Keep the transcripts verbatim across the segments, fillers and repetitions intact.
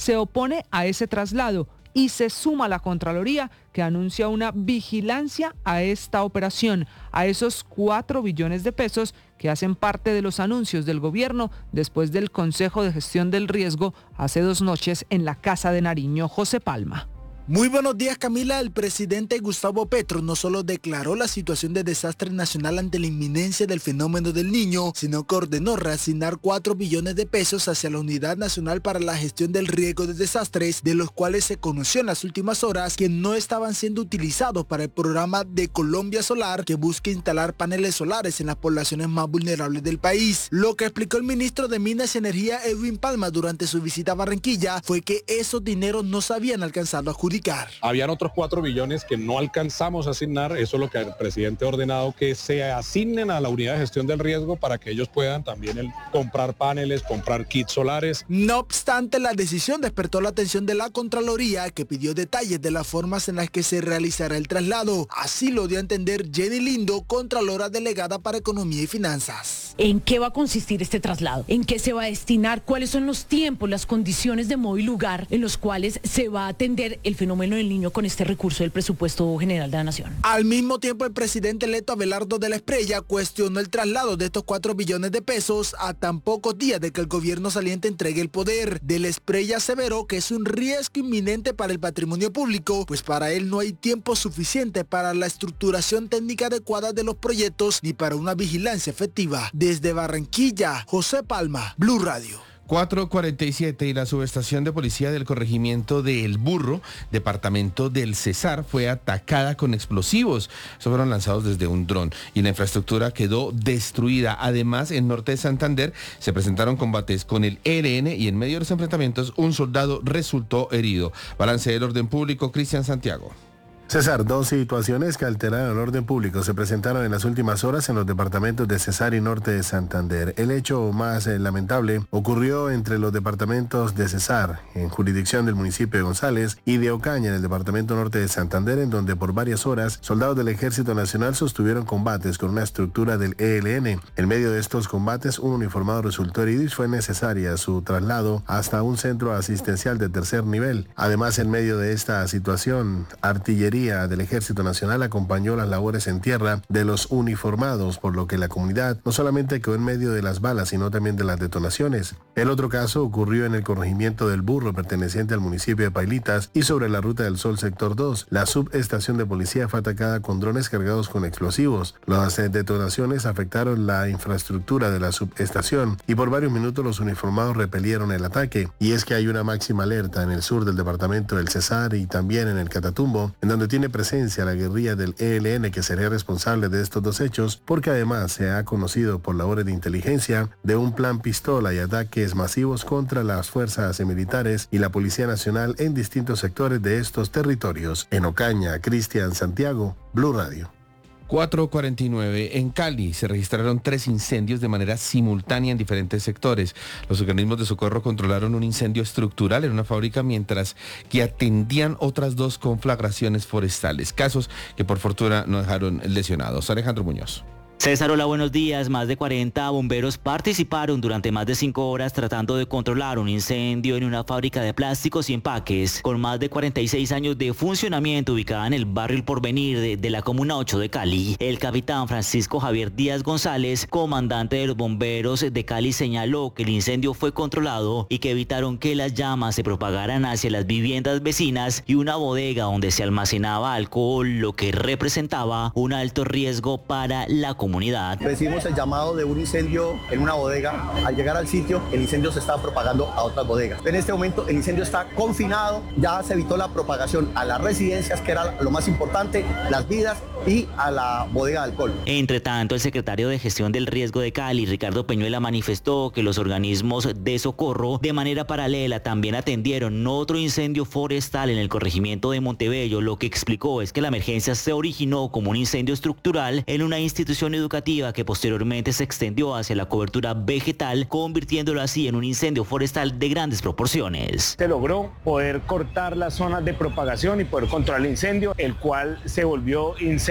se opone a ese traslado y se suma la Contraloría, que anuncia una vigilancia a esta operación, a esos cuatro billones de pesos que hacen parte de los anuncios del gobierno después del Consejo de Gestión del Riesgo hace dos noches en la Casa de Nariño. José Palma. Muy buenos días, Camila. El presidente Gustavo Petro no solo declaró la situación de desastre nacional ante la inminencia del fenómeno del Niño, sino que ordenó reasignar cuatro billones de pesos hacia la Unidad Nacional para la Gestión del Riesgo de Desastres, de los cuales se conoció en las últimas horas que no estaban siendo utilizados para el programa de Colombia Solar, que busca instalar paneles solares en las poblaciones más vulnerables del país. Lo que explicó el ministro de Minas y Energía, Edwin Palma, durante su visita a Barranquilla, fue que esos dineros no se habían alcanzado a adjudicar. Habían otros cuatro billones que no alcanzamos a asignar. Eso es lo que el presidente ha ordenado, que se asignen a la unidad de gestión del riesgo para que ellos puedan también el, comprar paneles, comprar kits solares. No obstante, la decisión despertó la atención de la Contraloría, que pidió detalles de las formas en las que se realizará el traslado. Así lo dio a entender Jenny Lindo, Contralora Delegada para Economía y Finanzas. ¿En qué va a consistir este traslado? ¿En qué se va a destinar? ¿Cuáles son los tiempos, las condiciones de modo y lugar en los cuales se va a atender el fenómeno del Niño con este recurso del presupuesto general de la Nación? Al mismo tiempo, el presidente electo Abelardo de la Espriella cuestionó el traslado de estos cuatro billones de pesos a tan pocos días de que el gobierno saliente entregue el poder. De la Espriella aseveró que es un riesgo inminente para el patrimonio público, pues para él no hay tiempo suficiente para la estructuración técnica adecuada de los proyectos ni para una vigilancia efectiva. Desde Barranquilla, José Palma, Blue Radio. cuatro cuarenta y siete y la subestación de policía del corregimiento de El Burro, departamento del Cesar, fue atacada con explosivos. Estos fueron lanzados desde un dron y la infraestructura quedó destruida. Además, en norte de Santander se presentaron combates con el E L N y en medio de los enfrentamientos un soldado resultó herido. Balance del orden público, Cristian Santiago. César, dos situaciones que alteraron el orden público se presentaron en las últimas horas en los departamentos de Cesar y norte de Santander. El hecho más eh, lamentable ocurrió entre los departamentos de Cesar, en jurisdicción del municipio de González, y de Ocaña, en el departamento norte de Santander, en donde por varias horas soldados del Ejército Nacional sostuvieron combates con una estructura del E L N. En medio de estos combates, un uniformado resultó herido y fue necesaria su traslado hasta un centro asistencial de tercer nivel. Además, en medio de esta situación, artillería del Ejército Nacional acompañó las labores en tierra de los uniformados, por lo que la comunidad no solamente quedó en medio de las balas, sino también de las detonaciones. El otro caso ocurrió en el corregimiento del Burro, perteneciente al municipio de Pailitas, y sobre la Ruta del Sol sector dos. La subestación de policía fue atacada con drones cargados con explosivos. Las detonaciones afectaron la infraestructura de la subestación y por varios minutos los uniformados repelieron el ataque. Y es que hay una máxima alerta en el sur del departamento del Cesar y también en el Catatumbo, en donde tiene presencia la guerrilla del E L N, que sería responsable de estos dos hechos, porque además se ha conocido por labores de inteligencia de un plan pistola y ataques masivos contra las fuerzas militares y la Policía Nacional en distintos sectores de estos territorios. En Ocaña, Cristian Santiago, Blue Radio. cuatro cuarenta y nueve. En Cali se registraron tres incendios de manera simultánea en diferentes sectores. Los organismos de socorro controlaron un incendio estructural en una fábrica, mientras que atendían otras dos conflagraciones forestales. Casos que por fortuna no dejaron lesionados. Alejandro Muñoz. César, hola, buenos días. Más de cuarenta bomberos participaron durante más de cinco horas tratando de controlar un incendio en una fábrica de plásticos y empaques con más de cuarenta y seis años de funcionamiento, ubicada en el barrio El Porvenir de, de la Comuna ocho de Cali. El capitán Francisco Javier Díaz González, comandante de los bomberos de Cali, señaló que el incendio fue controlado y que evitaron que las llamas se propagaran hacia las viviendas vecinas y una bodega donde se almacenaba alcohol, lo que representaba un alto riesgo para la comunidad. Recibimos el llamado de un incendio en una bodega. Al llegar al sitio, el incendio se estaba propagando a otras bodegas. En este momento, el incendio está confinado. Ya se evitó la propagación a las residencias, que era lo más importante, las vidas, y a la bodega de alcohol. Entre tanto, el secretario de Gestión del Riesgo de Cali, Ricardo Peñuela, manifestó que los organismos de socorro de manera paralela también atendieron otro incendio forestal en el corregimiento de Montebello. Lo que explicó es que la emergencia se originó como un incendio estructural en una institución educativa que posteriormente se extendió hacia la cobertura vegetal, convirtiéndolo así en un incendio forestal de grandes proporciones. Se logró poder cortar las zonas de propagación y poder controlar el incendio, el cual se volvió incendio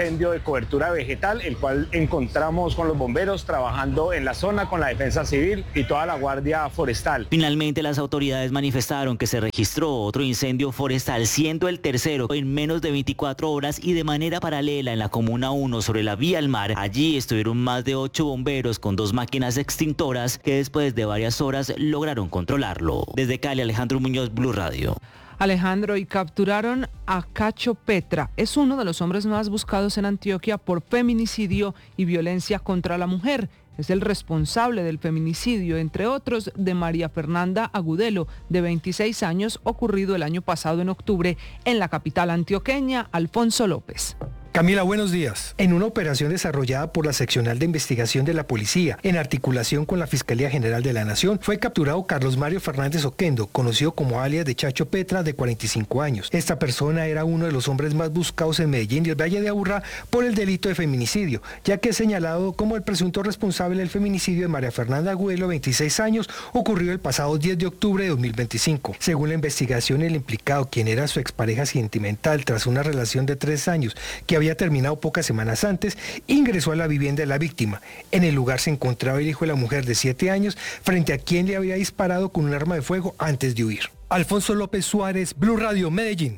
incendio de cobertura vegetal, el cual encontramos con los bomberos trabajando en la zona con la defensa civil y toda la guardia forestal. Finalmente, las autoridades manifestaron que se registró otro incendio forestal, siendo el tercero en menos de veinticuatro horas y de manera paralela en la Comuna uno sobre la vía al mar. Allí estuvieron más de ocho bomberos con dos máquinas extintoras que después de varias horas lograron controlarlo. Desde Cali, Alejandro Muñoz, Blue Radio. Alejandro, y capturaron a Cacho Petra. Es uno de los hombres más buscados en Antioquia por feminicidio y violencia contra la mujer. Es el responsable del feminicidio, entre otros, de María Fernanda Agudelo, de veintiséis años, ocurrido el año pasado en octubre en la capital antioqueña. Alfonso López. Camila, buenos días. En una operación desarrollada por la Seccional de Investigación de la Policía, en articulación con la Fiscalía General de la Nación, fue capturado Carlos Mario Fernández Oquendo, conocido como alias de Chacho Petra, de cuarenta y cinco años. Esta persona era uno de los hombres más buscados en Medellín y el Valle de Aburrá por el delito de feminicidio, ya que es señalado como el presunto responsable del feminicidio de María Fernanda Agudelo, veintiséis años, ocurrido el pasado diez de octubre de dos mil veinticinco. Según la investigación, el implicado, quien era su expareja sentimental tras una relación de tres años, que había terminado pocas semanas antes, ingresó a la vivienda de la víctima. En el lugar se encontraba el hijo de la mujer de siete años, frente a quien le había disparado con un arma de fuego antes de huir. Alfonso López Suárez, Blue Radio, Medellín.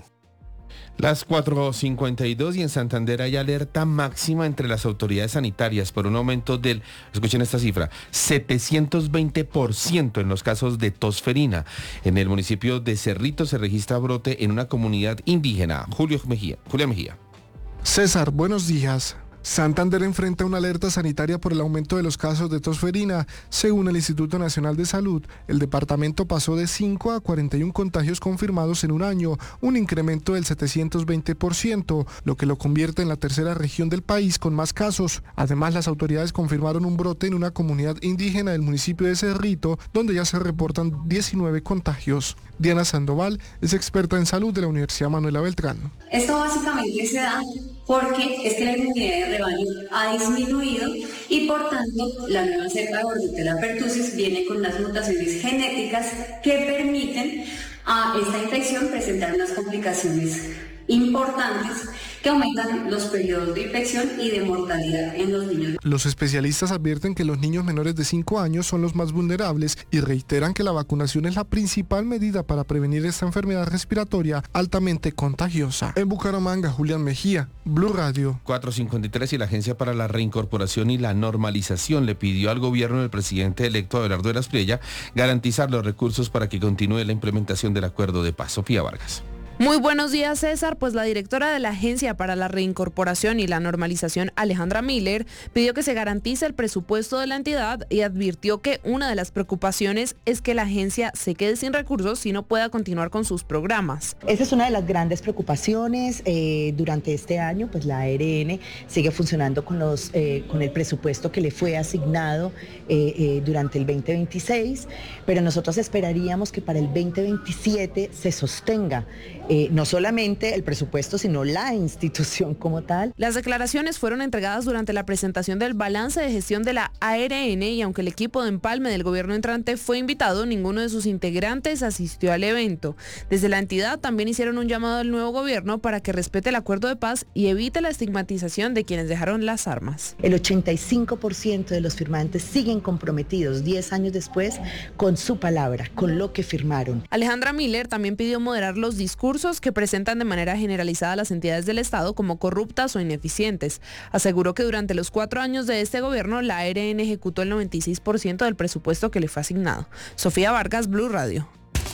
Las cuatro cincuenta y dos y en Santander hay alerta máxima entre las autoridades sanitarias por un aumento del, escuchen esta cifra, setecientos veinte por ciento en los casos de tosferina. En el municipio de Cerrito se registra brote en una comunidad indígena. Julio Mejía, Julia Mejía. César, buenos días. Santander enfrenta una alerta sanitaria por el aumento de los casos de tosferina. Según el Instituto Nacional de Salud, el departamento pasó de cinco a cuarenta y uno contagios confirmados en un año, un incremento del setecientos veinte por ciento, lo que lo convierte en la tercera región del país con más casos. Además, las autoridades confirmaron un brote en una comunidad indígena del municipio de Cerrito, donde ya se reportan diecinueve contagios. Diana Sandoval es experta en salud de la Universidad Manuela Beltrán. Esto básicamente se da porque es que la inmunidad de rebaño ha disminuido y por tanto la nueva cepa de Bordetella pertussis viene con unas mutaciones genéticas que permiten a esta infección presentar unas complicaciones importantes que aumentan los periodos de infección y de mortalidad en los niños. Los especialistas advierten que los niños menores de cinco años son los más vulnerables y reiteran que la vacunación es la principal medida para prevenir esta enfermedad respiratoria altamente contagiosa. En Bucaramanga, Julián Mejía, Blue Radio. cuatro cincuenta y tres y la Agencia para la Reincorporación y la Normalización le pidió al gobierno del presidente electo Abelardo de la Espriella garantizar los recursos para que continúe la implementación del acuerdo de paz. Sofía Vargas. Muy buenos días, César. Pues la directora de la Agencia para la Reincorporación y la Normalización, Alejandra Miller, pidió que se garantice el presupuesto de la entidad y advirtió que una de las preocupaciones es que la agencia se quede sin recursos y no pueda continuar con sus programas. Esa es una de las grandes preocupaciones. Eh, durante este año, pues la A R N sigue funcionando con, los, eh, con el presupuesto que le fue asignado eh, eh, durante el veinte veintiséis, pero nosotros esperaríamos que para el veinte veintisiete se sostenga Eh, no solamente el presupuesto, sino la institución como tal. Las declaraciones fueron entregadas durante la presentación del balance de gestión de la A R N y aunque el equipo de empalme del gobierno entrante fue invitado, ninguno de sus integrantes asistió al evento. Desde la entidad también hicieron un llamado al nuevo gobierno para que respete el acuerdo de paz y evite la estigmatización de quienes dejaron las armas. El ochenta y cinco por ciento de los firmantes siguen comprometidos diez años después con su palabra, con lo que firmaron. Alejandra Miller también pidió moderar los discursos que presentan de manera generalizada las entidades del Estado como corruptas o ineficientes. Aseguró que durante los cuatro años de este gobierno, la A R N ejecutó el noventa y seis por ciento del presupuesto que le fue asignado. Sofía Vargas, Blue Radio.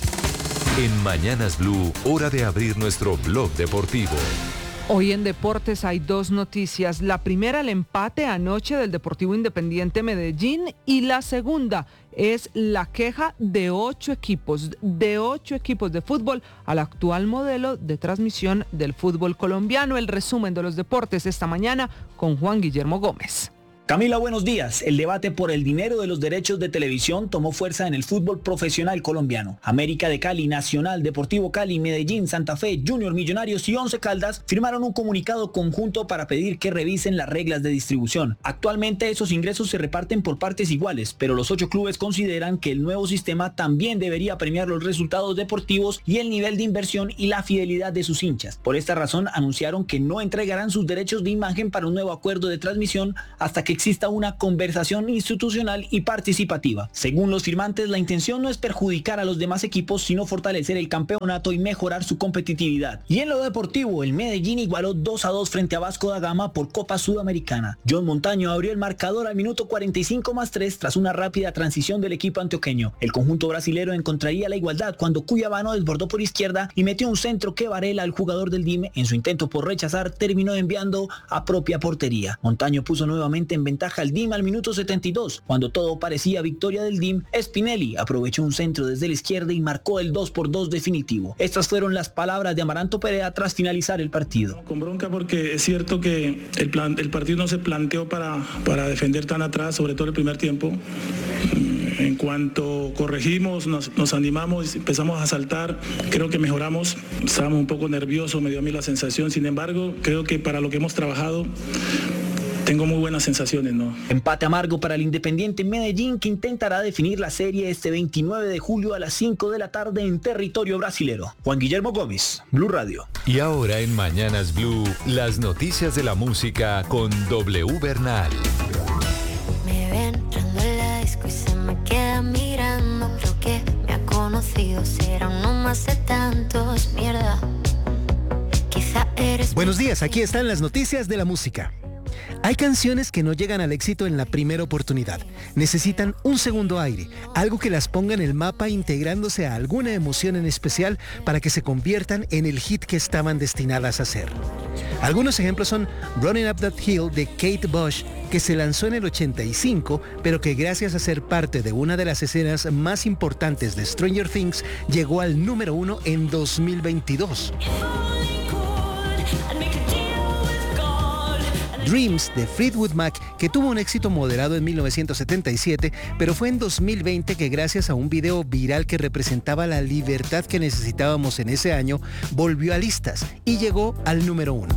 En Mañanas Blue, hora de abrir nuestro blog deportivo. Hoy en Deportes hay dos noticias. La primera, el empate anoche del Deportivo Independiente Medellín, y la segunda es la queja de ocho equipos, de ocho equipos de fútbol al actual modelo de transmisión del fútbol colombiano. El resumen de los deportes esta mañana con Juan Guillermo Gómez. Camila, buenos días. El debate por el dinero de los derechos de televisión tomó fuerza en el fútbol profesional colombiano. América de Cali, Nacional, Deportivo Cali, Medellín, Santa Fe, Junior, Millonarios y Once Caldas firmaron un comunicado conjunto para pedir que revisen las reglas de distribución. Actualmente esos ingresos se reparten por partes iguales, pero los ocho clubes consideran que el nuevo sistema también debería premiar los resultados deportivos y el nivel de inversión y la fidelidad de sus hinchas. Por esta razón anunciaron que no entregarán sus derechos de imagen para un nuevo acuerdo de transmisión hasta que exista una conversación institucional y participativa. Según los firmantes, la intención no es perjudicar a los demás equipos, sino fortalecer el campeonato y mejorar su competitividad. Y en lo deportivo, el Medellín igualó dos a dos frente a Vasco da Gama por Copa Sudamericana. John Montaño abrió el marcador al minuto cuarenta y cinco más tres tras una rápida transición del equipo antioqueño. El conjunto brasilero encontraría la igualdad cuando Cuyabano desbordó por izquierda y metió un centro que Varela, el jugador del D I M, en su intento por rechazar, terminó enviando a propia portería. Montaño puso nuevamente en ventaja al D I M al minuto setenta y dos. Cuando todo parecía victoria del D I M, Spinelli aprovechó un centro desde la izquierda y marcó el dos por dos definitivo. Estas fueron las palabras de Amaranto Perea tras finalizar el partido. Con bronca porque es cierto que el, plan, el partido no se planteó para, para defender tan atrás, sobre todo el primer tiempo. En cuanto corregimos, nos, nos animamos, empezamos a saltar, creo que mejoramos, estábamos un poco nerviosos, me dio a mí la sensación, sin embargo, creo que para lo que hemos trabajado, tengo muy buenas sensaciones, ¿no? Empate amargo para el Independiente Medellín, que intentará definir la serie este veintinueve de julio a las cinco de la tarde en territorio brasilero. Juan Guillermo Gómez, Blue Radio. Y ahora en Mañanas Blue, las noticias de la música con W Bernal. Me ven entrando en la disco y se me queda mirando. Creo que me ha conocido, será uno más de tantos, mierda. Quizá eres... Buenos días, aquí están las noticias de la música. Hay canciones que no llegan al éxito en la primera oportunidad. Necesitan un segundo aire, algo que las ponga en el mapa integrándose a alguna emoción en especial para que se conviertan en el hit que estaban destinadas a ser. Algunos ejemplos son Running Up That Hill de Kate Bush, que se lanzó en el ochenta y cinco, pero que gracias a ser parte de una de las escenas más importantes de Stranger Things, llegó al número uno en dos mil veintidós. Dreams de Fleetwood Mac, que tuvo un éxito moderado en mil novecientos setenta y siete, pero fue en dos mil veinte que gracias a un video viral que representaba la libertad que necesitábamos en ese año, volvió a listas y llegó al número uno.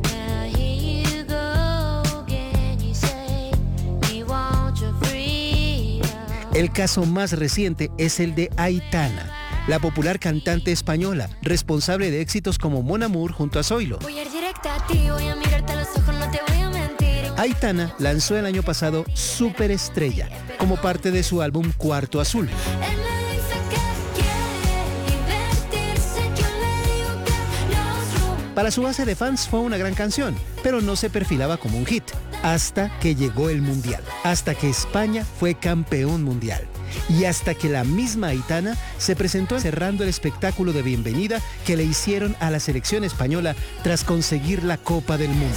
El caso más reciente es el de Aitana, la popular cantante española, responsable de éxitos como Mon Amour junto a Zoilo. Voy a ir directa a ti, voy a mirarte a los ojos, no te voy a mentir. Aitana lanzó el año pasado Superestrella, como parte de su álbum Cuarto Azul. Para su base de fans fue una gran canción, pero no se perfilaba como un hit, hasta que llegó el Mundial, hasta que España fue campeón mundial. Y hasta que la misma Aitana se presentó cerrando el espectáculo de bienvenida que le hicieron a la selección española tras conseguir la Copa del Mundo.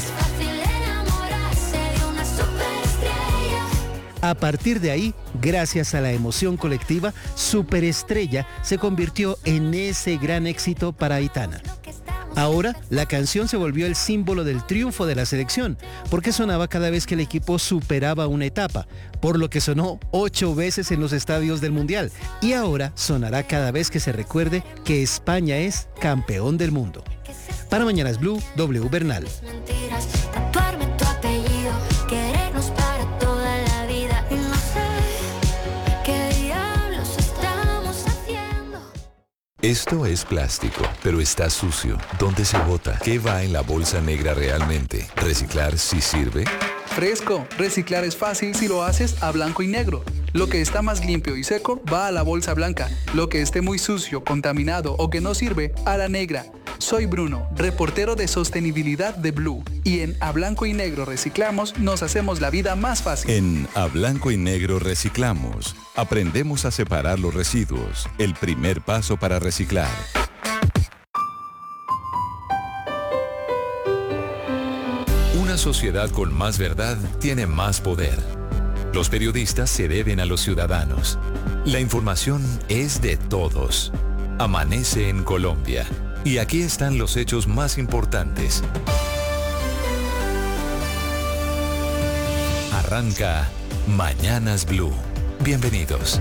A partir de ahí, gracias a la emoción colectiva, Superestrella se convirtió en ese gran éxito para Aitana. Ahora, la canción se volvió el símbolo del triunfo de la selección, porque sonaba cada vez que el equipo superaba una etapa, por lo que sonó ocho veces en los estadios del Mundial, y ahora sonará cada vez que se recuerde que España es campeón del mundo. Para Mañanas Blue, W Bernal. Esto es plástico, pero está sucio. ¿Dónde se bota? ¿Qué va en la bolsa negra realmente? ¿Reciclar sí sirve? Fresco, reciclar es fácil si lo haces a blanco y negro. Lo que está más limpio y seco va a la bolsa blanca. Lo que esté muy sucio, contaminado o que no sirve, a la negra. Soy Bruno, reportero de sostenibilidad de Blue. Y en A Blanco y Negro Reciclamos nos hacemos la vida más fácil. En A Blanco y Negro Reciclamos aprendemos a separar los residuos. El primer paso para reciclar. Una sociedad con más verdad tiene más poder. Los periodistas se deben a los ciudadanos. La información es de todos. Amanece en Colombia. Y aquí están los hechos más importantes. Arranca Mañanas Blue. Bienvenidos.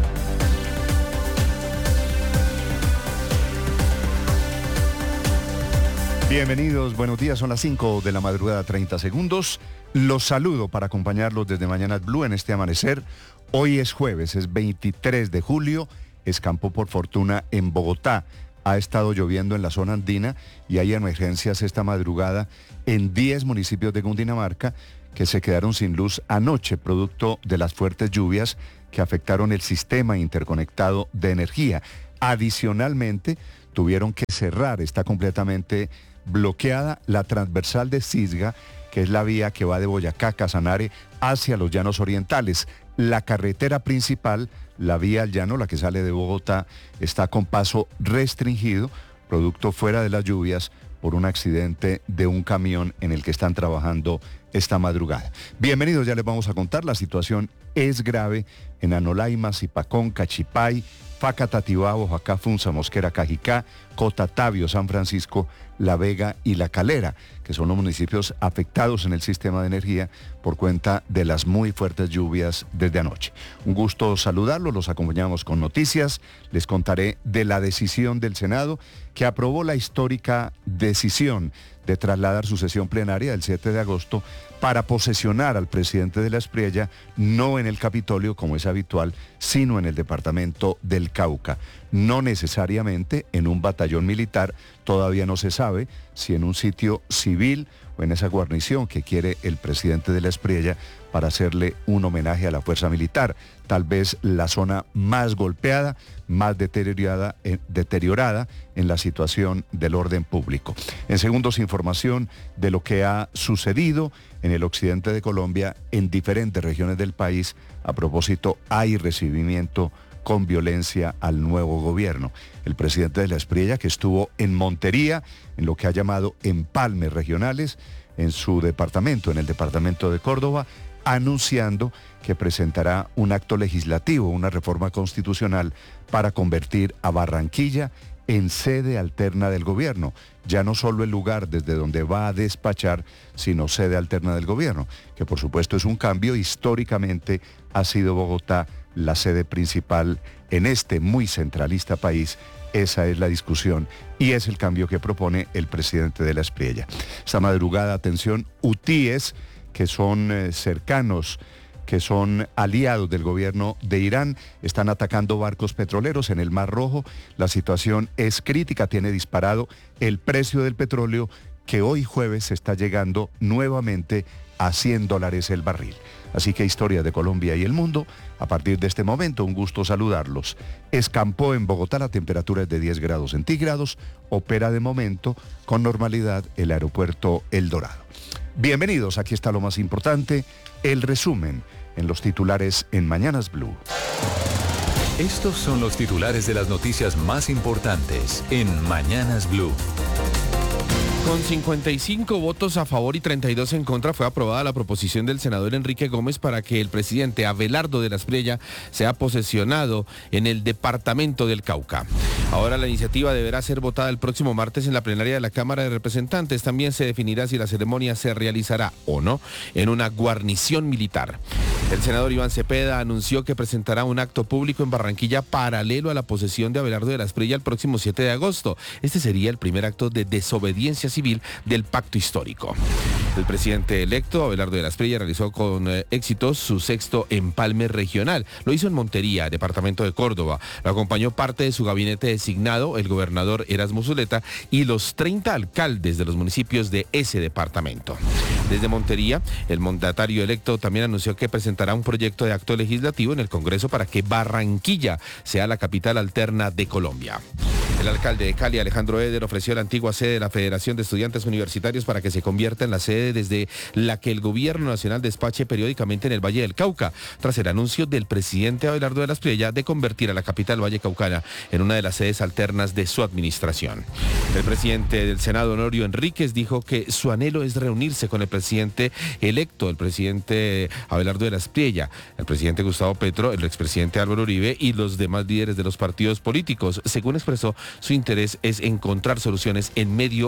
Bienvenidos, buenos días, son las cinco de la madrugada, treinta segundos. Los saludo para acompañarlos desde Mañanas Blue en este amanecer. Hoy es jueves, es veintitrés de julio, escampó por fortuna en Bogotá. Ha estado lloviendo en la zona andina y hay emergencias esta madrugada en diez municipios de Cundinamarca que se quedaron sin luz anoche, producto de las fuertes lluvias que afectaron el sistema interconectado de energía. Adicionalmente, tuvieron que cerrar, está completamente bloqueada la transversal de Cisga, que es la vía que va de Boyacá, Casanare, hacia los llanos orientales. La carretera principal, la vía al llano, la que sale de Bogotá, está con paso restringido, producto fuera de las lluvias, por un accidente de un camión en el que están trabajando esta madrugada. Bienvenidos, ya les vamos a contar, la situación es grave en Anolaima, Zipacón, Cachipay, Facatativá, Bojacá, Funza, Mosquera, Cajicá, Cotatavio, San Francisco, La Vega y La Calera, que son los municipios afectados en el sistema de energía por cuenta de las muy fuertes lluvias desde anoche. Un gusto saludarlos, los acompañamos con noticias, les contaré de la decisión del Senado que aprobó la histórica decisión de trasladar su sesión plenaria del siete de agosto para posesionar al presidente de la Espriella, no en el Capitolio como es habitual, sino en el departamento del Cauca. No necesariamente en un batallón militar, todavía no se sabe si en un sitio civil o en esa guarnición que quiere el presidente de la Espriella para hacerle un homenaje a la fuerza militar. Tal vez la zona más golpeada, más deteriorada, eh, deteriorada en la situación del orden público. En segundos, información de lo que ha sucedido en el occidente de Colombia, en diferentes regiones del país. A propósito, hay recibimiento con violencia al nuevo gobierno. El presidente de la Espriella, que estuvo en Montería, en lo que ha llamado empalmes regionales, en su departamento, en el departamento de Córdoba, anunciando que presentará un acto legislativo, una reforma constitucional para convertir a Barranquilla en sede alterna del gobierno. Ya no solo el lugar desde donde va a despachar, sino sede alterna del gobierno, que por supuesto es un cambio. Históricamente ha sido Bogotá la sede principal en este muy centralista país. Esa es la discusión y es el cambio que propone el presidente de la Espriella. Esta madrugada, atención, hutíes, que son eh, cercanos, que son aliados del gobierno de Irán, están atacando barcos petroleros en el Mar Rojo. La situación es crítica, tiene disparado el precio del petróleo, que hoy jueves está llegando nuevamente a cien dólares el barril. Así que historia de Colombia y el mundo. A partir de este momento, un gusto saludarlos. Escampó en Bogotá, la temperatura es de diez grados centígrados. Opera de momento con normalidad el aeropuerto El Dorado. Bienvenidos, aquí está lo más importante, el resumen en los titulares en Mañanas Blue. Estos son los titulares de las noticias más importantes en Mañanas Blue. Con cincuenta y cinco votos a favor y treinta y dos en contra fue aprobada la proposición del senador Enrique Gómez para que el presidente Abelardo de la Espriella sea posesionado en el departamento del Cauca. Ahora la iniciativa deberá ser votada el próximo martes en la plenaria de la Cámara de Representantes. También se definirá si la ceremonia se realizará o no en una guarnición militar. El senador Iván Cepeda anunció que presentará un acto público en Barranquilla paralelo a la posesión de Abelardo de la Espriella el próximo siete de agosto. Este sería el primer acto de desobediencia civil del pacto histórico. El presidente electo, Abelardo de la Espriella, realizó con eh, éxito su sexto empalme regional. Lo hizo en Montería, departamento de Córdoba. Lo acompañó parte de su gabinete designado, el gobernador Erasmo Zuleta, y los treinta alcaldes de los municipios de ese departamento. Desde Montería, el mandatario electo también anunció que presentará un proyecto de acto legislativo en el Congreso para que Barranquilla sea la capital alterna de Colombia. El alcalde de Cali, Alejandro Eder, ofreció la antigua sede de la Federación de Estudiantes Universitarios para que se convierta en la sede desde la que el gobierno nacional despache periódicamente en el Valle del Cauca, tras el anuncio del presidente Abelardo de la Espriella de convertir a la capital vallecaucana en una de las sedes alternas de su administración. El presidente del Senado, Honorio Enríquez, dijo que su anhelo es reunirse con el presidente electo, el presidente Abelardo de la Espriella, el presidente Gustavo Petro, el expresidente Álvaro Uribe y los demás líderes de los partidos políticos. Según expresó, su interés es encontrar soluciones en medio de las dificultades.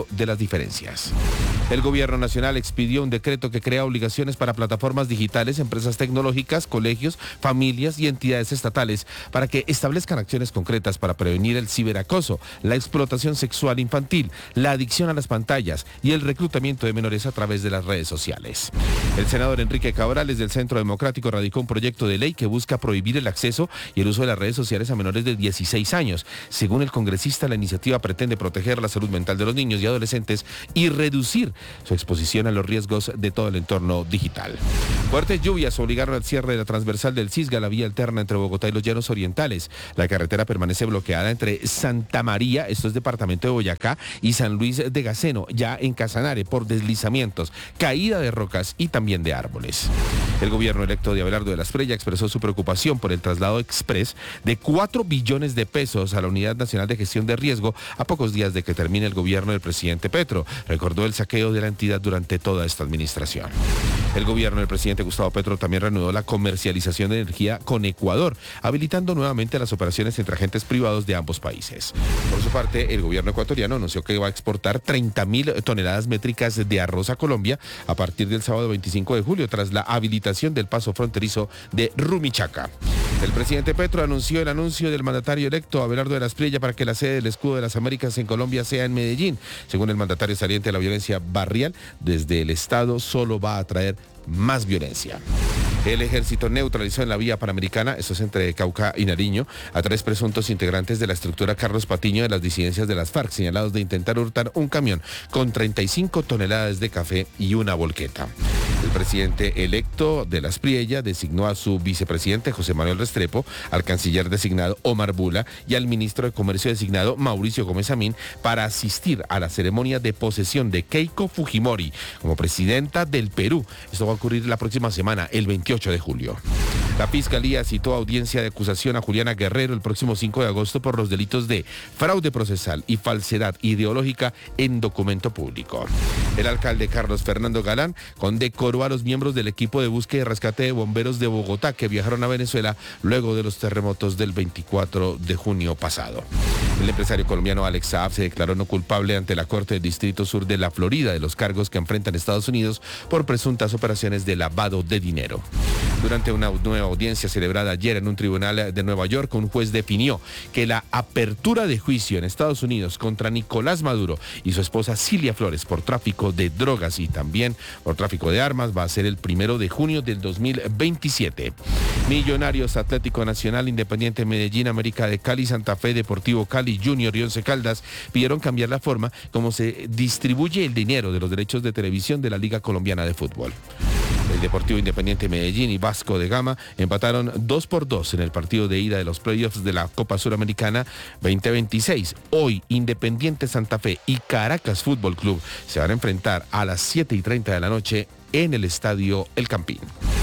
diferencias. El gobierno nacional expidió un decreto que crea obligaciones para plataformas digitales, empresas tecnológicas, colegios, familias y entidades estatales para que establezcan acciones concretas para prevenir el ciberacoso, la explotación sexual infantil, la adicción a las pantallas y el reclutamiento de menores a través de las redes sociales. El senador Enrique Cabrales del Centro Democrático radicó un proyecto de ley que busca prohibir el acceso y el uso de las redes sociales a menores de dieciséis años. Según el congresista, la iniciativa pretende proteger la salud mental de los niños y adolescentes y reducir su exposición a los riesgos de todo el entorno digital. Fuertes lluvias obligaron al cierre de la transversal del Cisga, la vía alterna entre Bogotá y los Llanos Orientales. La carretera permanece bloqueada entre Santa María, esto es departamento de Boyacá, y San Luis de Gaceno, ya en Casanare, por deslizamientos, caída de rocas y también de árboles. El gobierno electo de Abelardo de la Espriella expresó su preocupación por el traslado express de cuatro billones de pesos a la Unidad Nacional de Gestión de Riesgo a pocos días de que termine el gobierno del presidente Petro. Recordó el saqueo de la entidad durante toda esta administración. El gobierno del presidente Gustavo Petro también reanudó la comercialización de energía con Ecuador, habilitando nuevamente las operaciones entre agentes privados de ambos países. Por su parte, el gobierno ecuatoriano anunció que va a exportar treinta mil toneladas métricas de arroz a Colombia a partir del sábado veinticinco de julio, tras la habilitación del paso fronterizo de Rumichaca. El presidente Petro anunció el anuncio del mandatario electo Abelardo de la Espriella para que la sede del Escudo de las Américas en Colombia sea en Medellín. Según el mandatario saliente, la violencia barrial desde el Estado solo va a traer más violencia. El ejército neutralizó en la vía panamericana, esto es entre Cauca y Nariño, a tres presuntos integrantes de la estructura Carlos Patiño de las disidencias de las FARC, señalados de intentar hurtar un camión con treinta y cinco toneladas de café y una volqueta. El presidente electo de la Espriella designó a su vicepresidente José Manuel Restrepo, al canciller designado Omar Bula y al ministro de Comercio designado Mauricio Gómez Amín para asistir a la ceremonia de posesión de Keiko Fujimori como presidenta del Perú. Esto va a ocurrir la próxima semana, el veintiocho de julio. La Fiscalía citó a audiencia de acusación a Juliana Guerrero el próximo cinco de agosto por los delitos de fraude procesal y falsedad ideológica en documento público. El alcalde Carlos Fernando Galán condecoró a los miembros del equipo de búsqueda y rescate de bomberos de Bogotá que viajaron a Venezuela luego de los terremotos del veinticuatro de junio pasado. El empresario colombiano Alex Saab se declaró no culpable ante la Corte del Distrito Sur de la Florida de los cargos que enfrentan Estados Unidos por presuntas operaciones de lavado de dinero. Durante una nueva audiencia celebrada ayer en un tribunal de Nueva York, un juez definió que la apertura de juicio en Estados Unidos contra Nicolás Maduro y su esposa Cilia Flores por tráfico de drogas y también por tráfico de armas va a ser el primero de junio del dos mil veintisiete. Millonarios, Atlético Nacional, Independiente Medellín, América de Cali, Santa Fe, Deportivo Cali, Junior y Once Caldas pidieron cambiar la forma como se distribuye el dinero de los derechos de televisión de la Liga Colombiana de Fútbol. El Deportivo Independiente Medellín y Vasco de Gama empataron dos por dos en el partido de ida de los playoffs de la Copa Suramericana veinte veintiséis. Hoy, Independiente Santa Fe y Caracas Fútbol Club se van a enfrentar a las siete y treinta de la noche en el Estadio El Campín.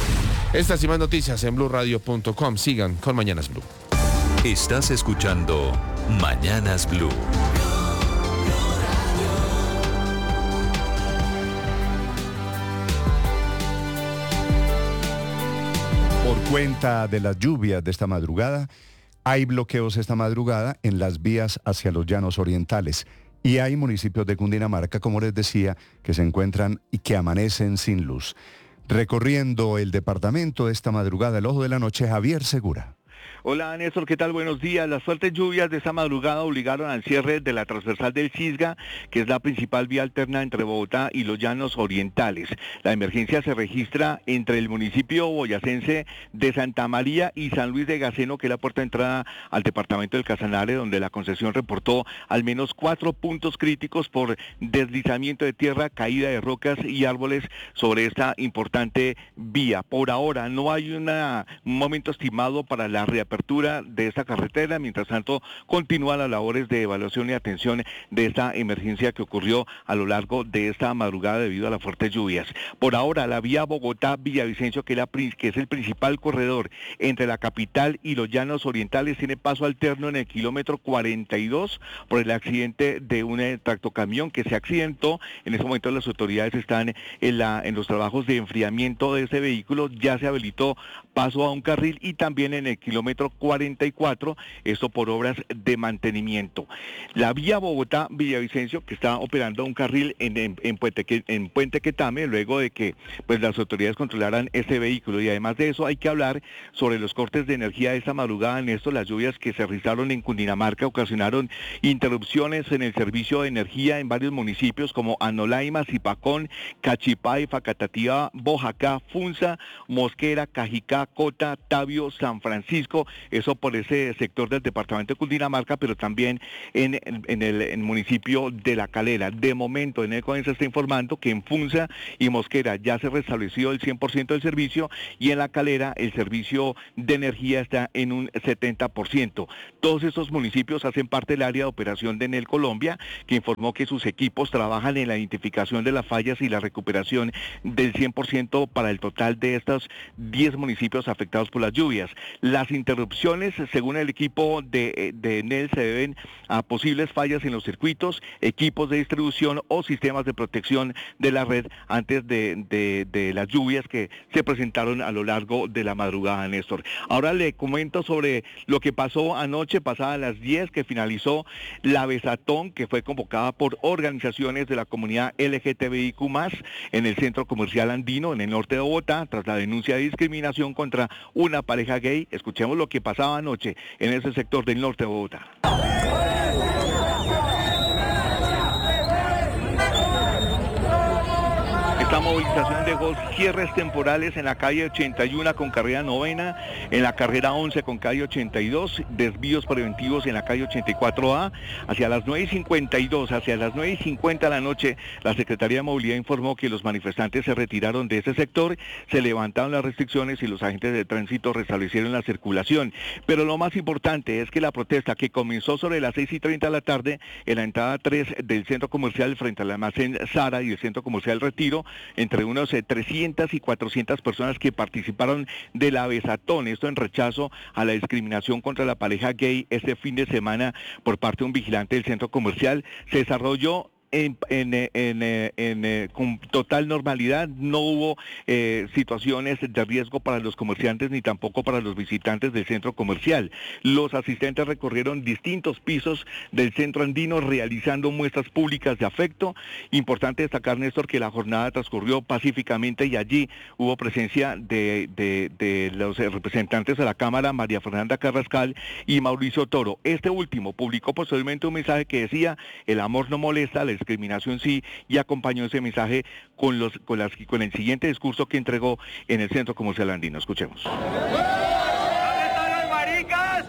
Estas y más noticias en blue radio punto com. Sigan con Mañanas Blue. Estás escuchando Mañanas Blue. Por cuenta de las lluvias de esta madrugada, hay bloqueos esta madrugada en las vías hacia los Llanos Orientales. Y hay municipios de Cundinamarca, como les decía, que se encuentran y que amanecen sin luz. Recorriendo el departamento esta madrugada, el ojo de la noche, Javier Segura. Hola Néstor, ¿qué tal? Buenos días. Las fuertes lluvias de esta madrugada obligaron al cierre de la transversal del Cisga, que es la principal vía alterna entre Bogotá y los Llanos Orientales. La emergencia se registra entre el municipio boyacense de Santa María y San Luis de Gaceno, que es la puerta de entrada al departamento del Casanare, donde la concesión reportó al menos cuatro puntos críticos por deslizamiento de tierra, caída de rocas y árboles sobre esta importante vía. Por ahora no hay una, un momento estimado para la reapertura de esta carretera. Mientras tanto, continúan las labores de evaluación y atención de esta emergencia que ocurrió a lo largo de esta madrugada debido a las fuertes lluvias. Por ahora, la vía Bogotá-Villavicencio, que, la, que es el principal corredor entre la capital y los Llanos Orientales, tiene paso alterno en el kilómetro cuarenta y dos por el accidente de un tractocamión que se accidentó. En ese momento las autoridades están en, la, en los trabajos de enfriamiento de ese vehículo. Ya se habilitó paso a un carril y también en el kilómetro kilómetro cuarenta y cuatro, esto por obras de mantenimiento. La vía Bogotá-Villavicencio, que está operando un carril en, en, en, Puente, en Puente Quetame, luego de que pues, las autoridades controlaran ese vehículo. Y además de eso hay que hablar sobre los cortes de energía de esta madrugada. En esto, las lluvias que se registraron en Cundinamarca ocasionaron interrupciones en el servicio de energía en varios municipios como Anolaima, Zipacón, Cachipay, Facatativá, Bojacá, Funza, Mosquera, Cajicá, Cota, Tabio, San Francisco, eso por ese sector del departamento de Cundinamarca, pero también en, en, en el en municipio de La Calera. De momento, en ECODEN se está informando que en Funza y Mosquera ya se restableció el cien por ciento del servicio y en La Calera el servicio de energía está en un setenta por ciento. Todos estos municipios hacen parte del área de operación de Enel Colombia, que informó que sus equipos trabajan en la identificación de las fallas y la recuperación del cien por ciento para el total de estos diez municipios afectados por las lluvias. Las interrupciones, según el equipo de, de Enel, se deben a posibles fallas en los circuitos, equipos de distribución o sistemas de protección de la red antes de, de, de las lluvias que se presentaron a lo largo de la madrugada, Néstor. Ahora le comento sobre lo que pasó anoche, pasada las diez, que finalizó la Besatón, que fue convocada por organizaciones de la comunidad L G T B I Q más, en el Centro Comercial Andino, en el norte de Bogotá, tras la denuncia de discriminación contra una pareja gay. Escuchemos lo que pasaba anoche en ese sector del norte de Bogotá. Esta movilización dejó cierres temporales en la calle ochenta y uno con carrera novena, en la carrera once con calle ochenta y dos, desvíos preventivos en la calle ochenta y cuatro A. Hacia las nueve y cincuenta y dos, hacia las nueve y cincuenta de la noche, la Secretaría de Movilidad informó que los manifestantes se retiraron de ese sector, se levantaron las restricciones y los agentes de tránsito restablecieron la circulación. Pero lo más importante es que la protesta, que comenzó sobre las seis y treinta de la tarde en la entrada tres del centro comercial frente al almacén Sara y el centro comercial Retiro, entre unos eh, trescientas y cuatrocientas personas que participaron de la Besatón, esto en rechazo a la discriminación contra la pareja gay este fin de semana por parte de un vigilante del centro comercial, se desarrolló En, en, en, en, en, con total normalidad. No hubo eh, situaciones de riesgo para los comerciantes ni tampoco para los visitantes del centro comercial. Los asistentes recorrieron distintos pisos del centro andino realizando muestras públicas de afecto. Importante destacar, Néstor, que la jornada transcurrió pacíficamente y allí hubo presencia de, de, de los representantes de la Cámara, María Fernanda Carrascal y Mauricio Toro. Este último publicó posteriormente un mensaje que decía: el amor no molesta, la discriminación sí, y acompañó ese mensaje con los con las con el siguiente discurso que entregó en el Centro Comercial Andino. Escuchemos. ¿Dónde están los maricas?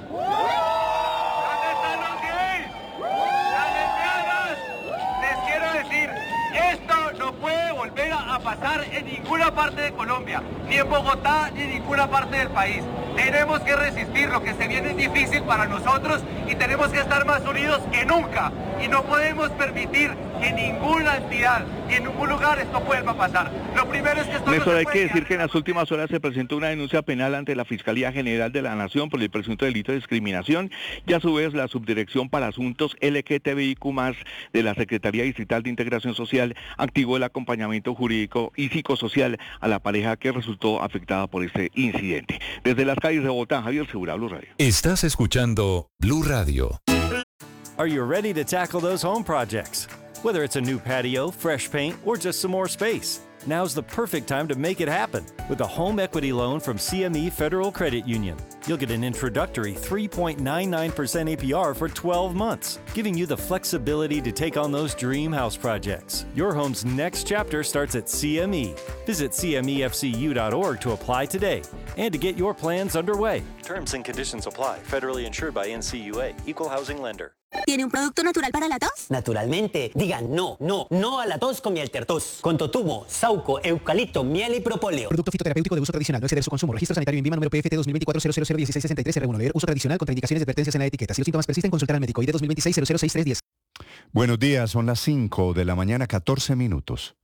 ¿Dónde están los gays? Las lesbianas. Les quiero decir, esto no puede volver a pasar en ninguna parte de Colombia, ni en Bogotá, ni en ninguna parte del país. Tenemos que resistir, lo que se viene es difícil para nosotros y tenemos que estar más unidos que nunca. Y no podemos permitir que ninguna entidad y en ningún lugar esto vuelva a pasar. Lo primero es que esto Néstor, no se hay puede que decir quedar. que en las últimas horas se presentó una denuncia penal ante la Fiscalía General de la Nación por el presunto delito de discriminación y a su vez la Subdirección para Asuntos L G T B I Q más, de la Secretaría Distrital de Integración Social activó el acompañamiento jurídico y psicosocial a la pareja que resultó afectada por este incidente. Desde las calles de Bogotá, Javier Segura, Blue Radio. Estás escuchando Blue Radio. Are you ready to tackle those home projects? Whether it's a new patio, fresh paint, or just some more space, now's the perfect time to make it happen with a home equity loan from C M E Federal Credit Union. You'll get an introductory three point nine nine percent A P R for twelve months, giving you the flexibility to take on those dream house projects. Your home's next chapter starts at C M E. Visit C M E F C U dot org to apply today and to get your plans underway. Terms and conditions apply. Federally insured by N C U A. Equal housing lender. ¿Tiene un producto natural para la tos? Naturalmente. Digan no, no, no a la tos con miel Tertos. Con totumo, sauco, eucalipto, miel y propóleo. Producto fitoterapéutico de uso tradicional. No exceder su consumo. Registro sanitario en Vima número P F T dos mil veinticuatro cero cero cero dieciséis sesenta y tres R uno. Leer uso tradicional. Contraindicaciones y advertencias en la etiqueta. Si los síntomas persisten, consultar al médico. I D dos mil veintiséis cero cero seis tres diez. Buenos días, son las cinco de la mañana, catorce minutos.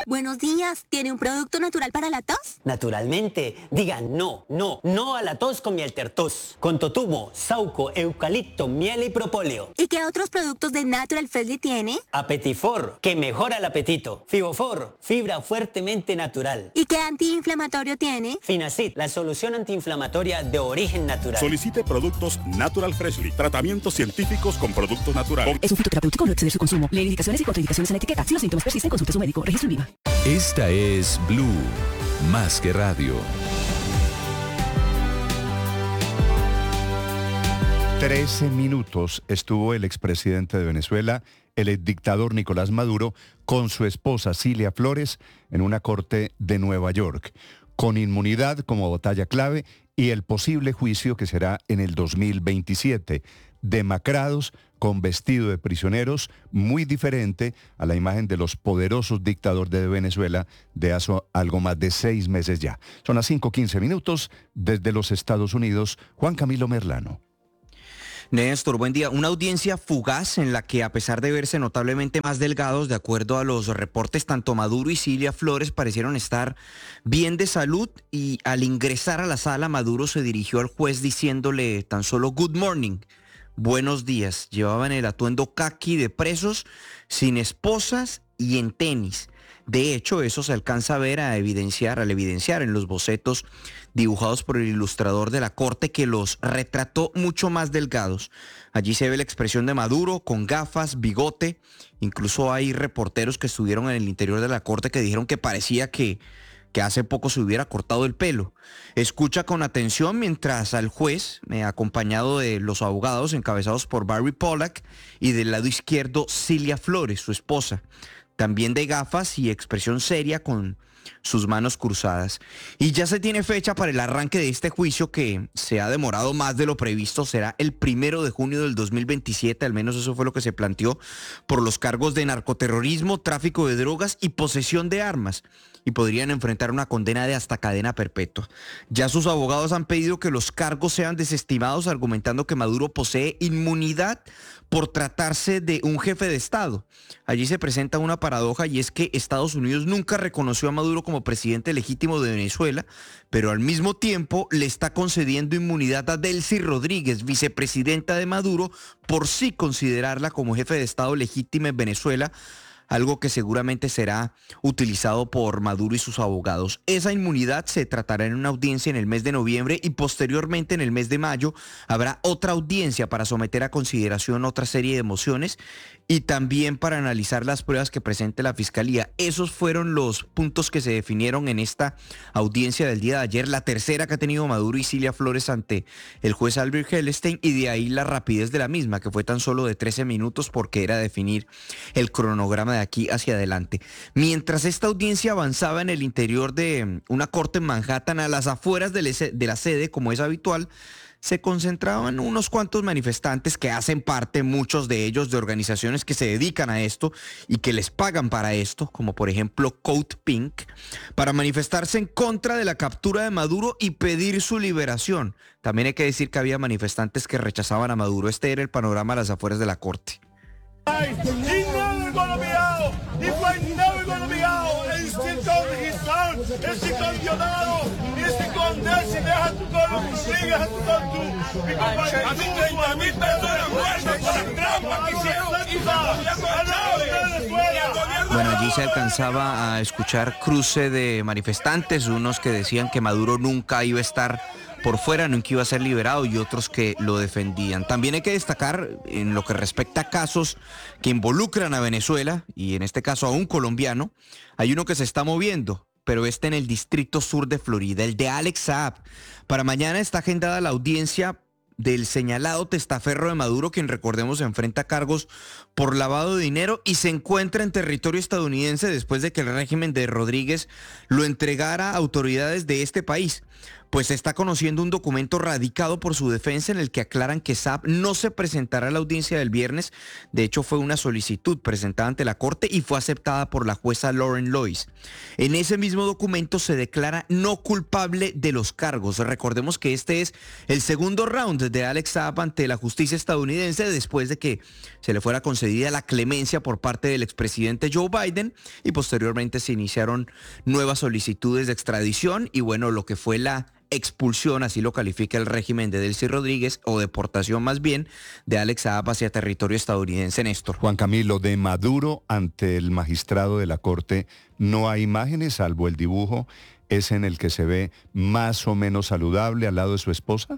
Buenos días, ¿tiene un producto natural para la tos? Naturalmente, digan no, no, no a la tos con miel tertos. Con totumo, sauco, eucalipto, miel y propóleo. ¿Y qué otros productos de Natural Freshly tiene? Apetifor, que mejora el apetito. Fibofor, fibra fuertemente natural. ¿Y qué antiinflamatorio tiene? Finacid, la solución antiinflamatoria de origen natural. Solicite productos Natural Freshly, tratamientos científicos con productos naturales. Es un fitoterapéutico, no exceder su consumo. Lee indicaciones y contraindicaciones en la etiqueta. Si los síntomas persisten, consulte a su médico. Registro en Viva. Esta es Blue, más que radio. Trece minutos estuvo el expresidente de Venezuela, el exdictador Nicolás Maduro, con su esposa Cilia Flores en una corte de Nueva York, con inmunidad como batalla clave y el posible juicio que será en el dos mil veintisiete. Demacrados, con vestido de prisioneros, muy diferente a la imagen de los poderosos dictadores de Venezuela de hace algo más de seis meses ya. Son las cinco quince minutos desde los Estados Unidos. Juan Camilo Merlano. Néstor, buen día. Una audiencia fugaz en la que, a pesar de verse notablemente más delgados, de acuerdo a los reportes, tanto Maduro y Cilia Flores parecieron estar bien de salud, y al ingresar a la sala, Maduro se dirigió al juez diciéndole tan solo good morning, buenos días. Llevaban el atuendo caqui de presos, sin esposas y en tenis. De hecho, eso se alcanza a ver, a evidenciar, al evidenciar en los bocetos dibujados por el ilustrador de la corte, que los retrató mucho más delgados. Allí se ve la expresión de Maduro con gafas, bigote. Incluso hay reporteros que estuvieron en el interior de la corte que dijeron que parecía que, que hace poco se hubiera cortado el pelo. Escucha con atención mientras al juez, eh, acompañado de los abogados encabezados por Barry Pollack, y del lado izquierdo Cilia Flores, su esposa, también de gafas y expresión seria con sus manos cruzadas. Y ya se tiene fecha para el arranque de este juicio, que se ha demorado más de lo previsto. Será el primero de junio del dos mil veintisiete, al menos eso fue lo que se planteó, por los cargos de narcoterrorismo, tráfico de drogas y posesión de armas, y podrían enfrentar una condena de hasta cadena perpetua. Ya sus abogados han pedido que los cargos sean desestimados, argumentando que Maduro posee inmunidad por tratarse de un jefe de Estado. Allí se presenta una paradoja, y es que Estados Unidos nunca reconoció a Maduro como presidente legítimo de Venezuela, pero al mismo tiempo le está concediendo inmunidad a Delcy Rodríguez, vicepresidenta de Maduro, por sí considerarla como jefe de Estado legítima en Venezuela, algo que seguramente será utilizado por Maduro y sus abogados. Esa inmunidad se tratará en una audiencia en el mes de noviembre, y posteriormente en el mes de mayo habrá otra audiencia para someter a consideración otra serie de mociones y también para analizar las pruebas que presente la Fiscalía. Esos fueron los puntos que se definieron en esta audiencia del día de ayer, la tercera que ha tenido Maduro y Cilia Flores ante el juez Albert Hellestein, y de ahí la rapidez de la misma, que fue tan solo de trece minutos, porque era definir el cronograma de aquí hacia adelante. Mientras esta audiencia avanzaba en el interior de una corte en Manhattan, a las afueras de la sede, como es habitual, se concentraban unos cuantos manifestantes que hacen parte, muchos de ellos, de organizaciones que se dedican a esto y que les pagan para esto, como por ejemplo Code Pink, para manifestarse en contra de la captura de Maduro y pedir su liberación. También hay que decir que había manifestantes que rechazaban a Maduro. Este era el panorama a las afueras de la corte. Este condenado, este condenado, si deja tu colo, sigue a tu tonto. A mí treinta mil personas muertas por trampa que hicieron. Bueno, allí se alcanzaba a escuchar cruce de manifestantes, unos que decían que Maduro nunca iba a estar por fuera, nunca iba a ser liberado, y otros que lo defendían. También hay que destacar, en lo que respecta a casos que involucran a Venezuela, y en este caso a un colombiano, hay uno que se está moviendo, pero este en el distrito sur de Florida, el de Alex Saab. Para mañana está agendada la audiencia del señalado testaferro de Maduro, quien, recordemos, enfrenta cargos por lavado de dinero y se encuentra en territorio estadounidense después de que el régimen de Rodríguez lo entregara a autoridades de este país. pues se está conociendo un documento radicado por su defensa en el que aclaran que Saab no se presentará a la audiencia del viernes. De hecho, fue una solicitud presentada ante la Corte y fue aceptada por la jueza Lauren Lois. En ese mismo documento se declara no culpable de los cargos. Recordemos que este es el segundo round de Alex Saab ante la justicia estadounidense después de que se le fuera concedida la clemencia por parte del expresidente Joe Biden y posteriormente se iniciaron nuevas solicitudes de extradición y bueno, lo que fue la expulsión, así lo califica el régimen de Delcy Rodríguez, o deportación más bien, de Alex Saab hacia territorio estadounidense, Néstor. Juan Camilo, de Maduro ante el magistrado de la Corte, no hay imágenes, salvo el dibujo, es en el que se ve más o menos saludable al lado de su esposa.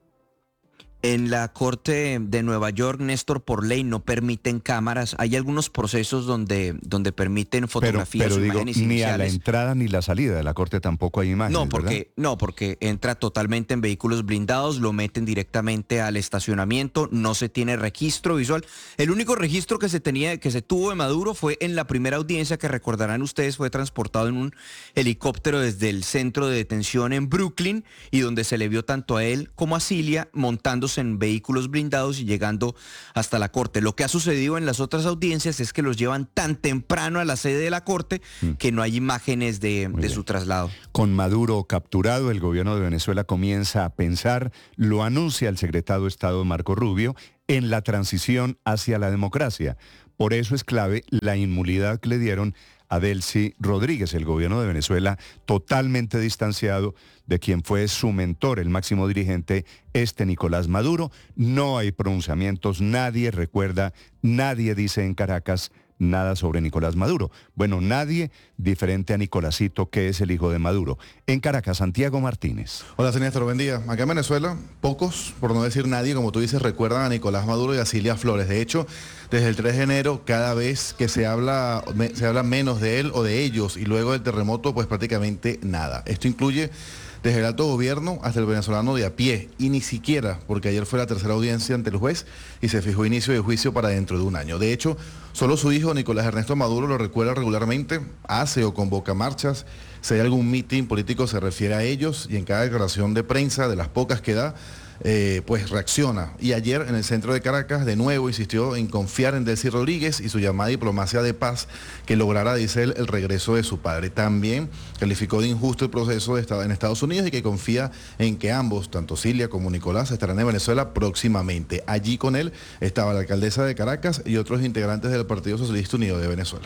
En la Corte de Nueva York, Néstor, por ley no permiten cámaras. Hay algunos procesos donde, donde permiten fotografías pero, pero o digo, imágenes ni iniciales. a la entrada ni la salida de la Corte tampoco hay imágenes, No, porque, ¿verdad? no, porque entra totalmente en vehículos blindados, lo meten directamente al estacionamiento, no se tiene registro visual. El único registro que se tenía, que se tuvo de Maduro fue en la primera audiencia, que recordarán ustedes, fue transportado en un helicóptero desde el centro de detención en Brooklyn y donde se le vio tanto a él como a Cilia montando en vehículos blindados y llegando hasta la Corte. Lo que ha sucedido en las otras audiencias es que los llevan tan temprano a la sede de la Corte mm. que no hay imágenes de, de su traslado. Con Maduro capturado, el gobierno de Venezuela comienza a pensar, lo anuncia el secretario de Estado Marco Rubio, en la transición hacia la democracia. Por eso es clave la inmunidad que le dieron a Delcy Rodríguez, el gobierno de Venezuela totalmente distanciado de quien fue su mentor, el máximo dirigente, este Nicolás Maduro. No hay pronunciamientos, nadie recuerda, nadie dice en Caracas nada sobre Nicolás Maduro. Bueno, nadie diferente a Nicolásito, que es el hijo de Maduro. En Caracas, Santiago Martínez. Hola, señor Néstor, buen día. Acá en Venezuela, pocos, por no decir nadie, como tú dices, recuerdan a Nicolás Maduro y a Cilia Flores. De hecho, desde el tres de enero, cada vez que se habla, se habla menos de él o de ellos, y luego del terremoto, pues prácticamente nada. Esto incluye desde el alto gobierno hasta el venezolano de a pie, y ni siquiera, porque ayer fue la tercera audiencia ante el juez y se fijó inicio de juicio para dentro de un año. De hecho, solo su hijo, Nicolás Ernesto Maduro, lo recuerda regularmente, hace o convoca marchas, si hay algún mitin político se refiere a ellos, y en cada declaración de prensa, de las pocas que da, Eh, pues reacciona. Y ayer en el centro de Caracas de nuevo insistió en confiar en Delcy Rodríguez y su llamada diplomacia de paz que lograra, dice él, el regreso de su padre. También calificó de injusto el proceso de estado en Estados Unidos y que confía en que ambos, tanto Cilia como Nicolás, estarán en Venezuela próximamente. Allí con él estaba la alcaldesa de Caracas y otros integrantes del Partido Socialista Unido de Venezuela.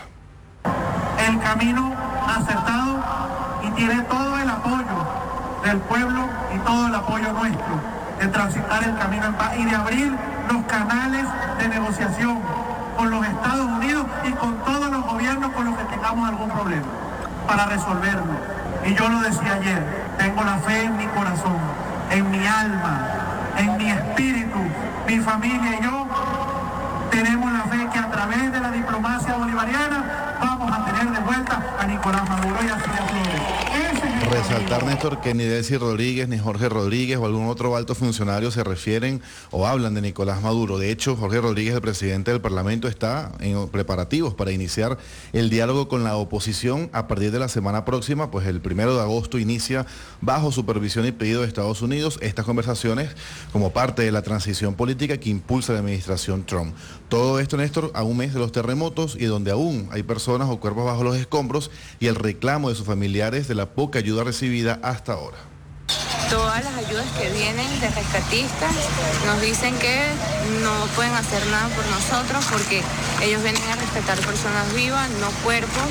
El camino acertado y tiene todo el apoyo del pueblo y todo el apoyo nuestro de transitar el camino en paz y de abrir los canales de negociación con los Estados Unidos y con todos los gobiernos con los que tengamos algún problema para resolverlo. Y yo lo decía ayer, tengo la fe en mi corazón, en mi alma, en mi espíritu, mi familia y yo tenemos la fe que a través de la diplomacia bolivariana vamos a tener de vuelta a Nicolás Maduro y a Cilia Flores. Resaltar, Néstor, que ni Delcy Rodríguez, ni Jorge Rodríguez o algún otro alto funcionario se refieren o hablan de Nicolás Maduro. De hecho, Jorge Rodríguez, el presidente del Parlamento, está en preparativos para iniciar el diálogo con la oposición a partir de la semana próxima, pues el primero de agosto inicia, bajo supervisión y pedido de Estados Unidos, estas conversaciones como parte de la transición política que impulsa la administración Trump. Todo esto, Néstor, a un mes de los terremotos y donde aún hay personas o cuerpos bajo los escombros y el reclamo de sus familiares de la poca ayuda recibida hasta ahora. Todas las ayudas que vienen de rescatistas nos dicen que no pueden hacer nada por nosotros porque ellos vienen a rescatar personas vivas, no cuerpos,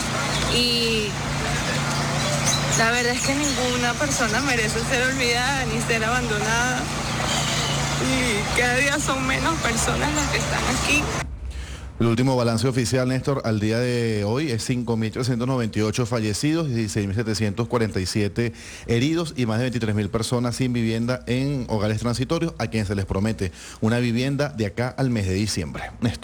y la verdad es que ninguna persona merece ser olvidada ni ser abandonada, y cada día son menos personas las que están aquí. El último balance oficial, Néstor, al día de hoy es cinco mil trescientos noventa y ocho fallecidos, dieciséis mil setecientos cuarenta y siete heridos y más de veintitrés mil personas sin vivienda en hogares transitorios a quienes se les promete una vivienda de acá al mes de diciembre. Néstor.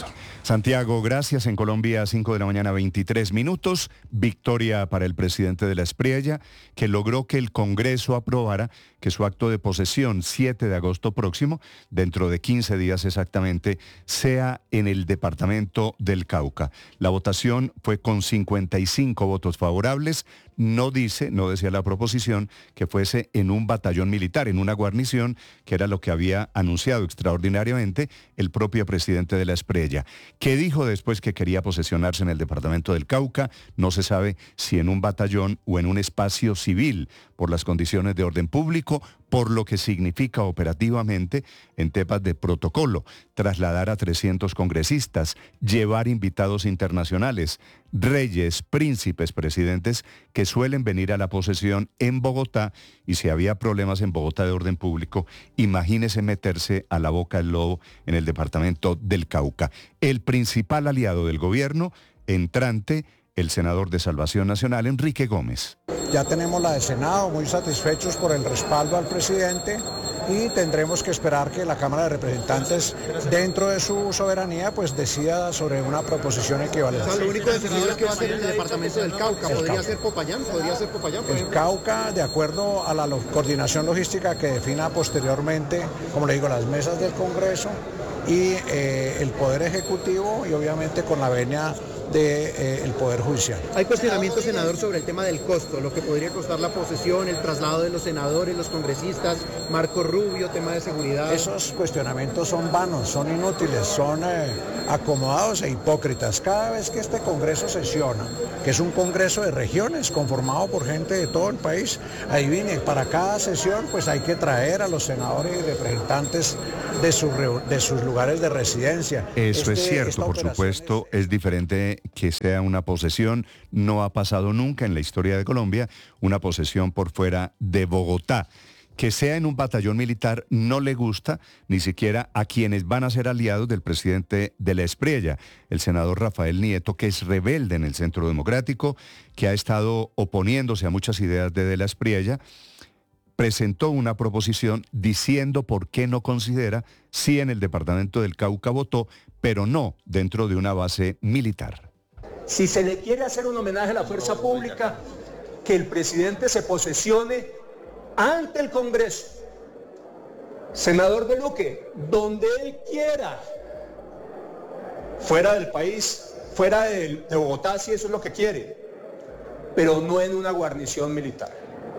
Santiago, gracias. En Colombia, cinco de la mañana, veintitrés minutos. Victoria para el presidente de la Espriella, que logró que el Congreso aprobara que su acto de posesión, siete de agosto próximo, dentro de quince días exactamente, sea en el departamento del Cauca. La votación fue con cincuenta y cinco votos favorables. No dice, no decía la proposición, que fuese en un batallón militar, en una guarnición, que era lo que había anunciado extraordinariamente el propio presidente de la Espriella. ¿Qué dijo después que quería posesionarse en el departamento del Cauca? No se sabe si en un batallón o en un espacio civil, por las condiciones de orden público, por lo que significa operativamente en temas de protocolo, trasladar a trescientos congresistas, llevar invitados internacionales, reyes, príncipes, presidentes que suelen venir a la posesión en Bogotá, y si había problemas en Bogotá de orden público, imagínese meterse a la boca del lobo en el departamento del Cauca. El principal aliado del gobierno entrante, el senador de Salvación Nacional, Enrique Gómez. Ya tenemos la de Senado, muy satisfechos por el respaldo al presidente, y tendremos que esperar que la Cámara de Representantes, dentro de su soberanía, pues decida sobre una proposición equivalente. O sea, lo único decidido es que va a ser en el departamento del Cauca. ¿Podría Cauca. ser Popayán? ¿Podría ser Popayán? El ejemplo? Cauca, de acuerdo a la lo coordinación logística que defina posteriormente, como le digo, las mesas del Congreso y eh, el Poder Ejecutivo, y obviamente con la venia del de, eh, Poder Judicial. Hay cuestionamiento, senador, sobre el tema del costo, lo que podría costar la posesión, el traslado de los senadores, los congresistas, Marco Rubio, tema de seguridad. Esos cuestionamientos son vanos, son inútiles, son eh, acomodados e hipócritas. Cada vez que este Congreso sesiona, que es un Congreso de regiones conformado por gente de todo el país, adivine, para cada sesión pues hay que traer a los senadores y representantes de, su, de sus lugares de residencia. Eso este, es cierto, por supuesto, es... es diferente que sea una posesión. No ha pasado nunca en la historia de Colombia una posesión por fuera de Bogotá. Que sea en un batallón militar no le gusta ni siquiera a quienes van a ser aliados del presidente de la Espriella, el senador Rafael Nieto, que es rebelde en el Centro Democrático, que ha estado oponiéndose a muchas ideas de, de la Espriella. Presentó una proposición diciendo por qué no considera si en el departamento del Cauca votó, pero no dentro de una base militar. Si se le quiere hacer un homenaje a la fuerza pública, que el presidente se posesione ante el Congreso. Senador Duque, donde él quiera, fuera del país, fuera de, de Bogotá, si eso es lo que quiere, pero no en una guarnición militar.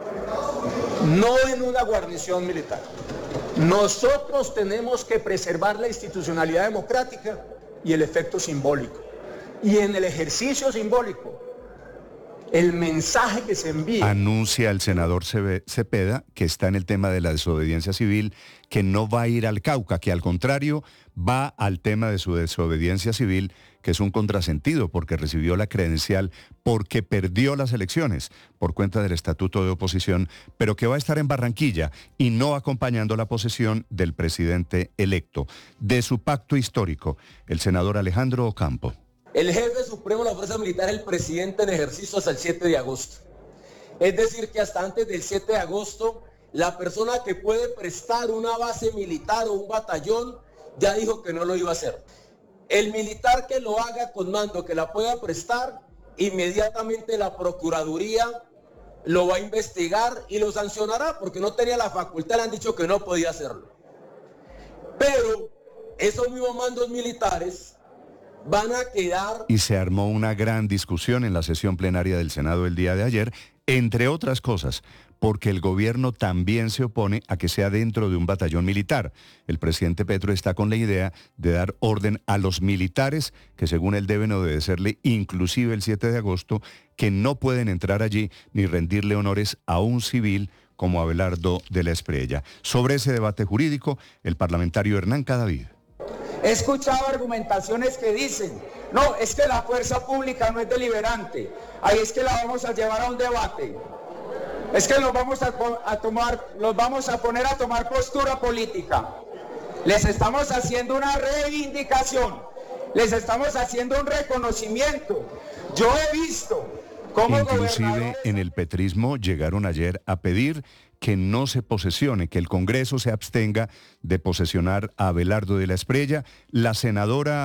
No en una guarnición militar. Nosotros tenemos que preservar la institucionalidad democrática y el efecto simbólico. Y en el ejercicio simbólico, el mensaje que se envía. Anuncia el senador Cepeda, que está en el tema de la desobediencia civil, que no va a ir al Cauca, que al contrario va al tema de su desobediencia civil, que es un contrasentido porque recibió la credencial porque perdió las elecciones por cuenta del estatuto de oposición, pero que va a estar en Barranquilla y no acompañando la posesión del presidente electo. De su pacto histórico, el senador Alejandro Ocampo. El jefe supremo de la Fuerza Militar es el presidente en ejercicio hasta el siete de agosto. Es decir, que hasta antes del siete de agosto, la persona que puede prestar una base militar o un batallón ya dijo que no lo iba a hacer. El militar que lo haga con mando, que la pueda prestar, inmediatamente la Procuraduría lo va a investigar y lo sancionará porque no tenía la facultad, le han dicho que no podía hacerlo. Pero esos mismos mandos militares van a quedar... Y se armó una gran discusión en la sesión plenaria del Senado el día de ayer, entre otras cosas, porque el gobierno también se opone a que sea dentro de un batallón militar. El presidente Petro está con la idea de dar orden a los militares, que según él deben obedecerle inclusive el siete de agosto, que no pueden entrar allí ni rendirle honores a un civil como Abelardo de la Espriella. Sobre ese debate jurídico, el parlamentario Hernán Cadavid. He escuchado argumentaciones que dicen, no, es que la fuerza pública no es deliberante, ahí es que la vamos a llevar a un debate, es que los vamos a, a tomar, los vamos a poner a tomar postura política. Les estamos haciendo una reivindicación, les estamos haciendo un reconocimiento. Yo he visto cómo inclusive en el petrismo llegaron ayer a pedir que no se posesione, que el Congreso se abstenga de posesionar a Abelardo de la Espriella. La senadora